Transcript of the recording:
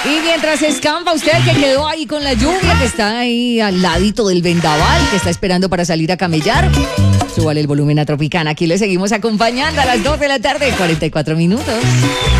Y mientras escampa usted que quedó ahí con la lluvia, que está ahí al ladito del vendaval, que está esperando para salir a camellar, súbale el volumen a Tropicana. Aquí le seguimos acompañando a las 2 de la tarde, 44 minutos.